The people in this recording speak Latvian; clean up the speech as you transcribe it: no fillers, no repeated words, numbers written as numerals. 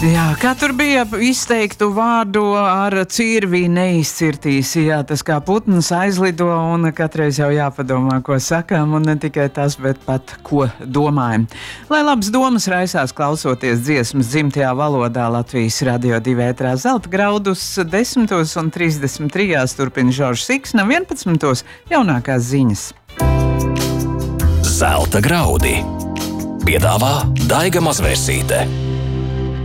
Jā, kā tur bija izteiktu vārdu ar cirvī neizcirtīs, jā, tas kā putns aizlido un katreiz jau jāpadomā, ko sakām, un ne tikai tas, bet pat ko domājam. Lai labas domas raisās klausoties dziesmas dzimtajā valodā, Latvijas Radio 2 ētrā Zelta graudus 10:33 turpina Žoržs Siksna, 11:00 jaunākās ziņas. Zelta graudi piedāvā Daiga Mazvērsīte.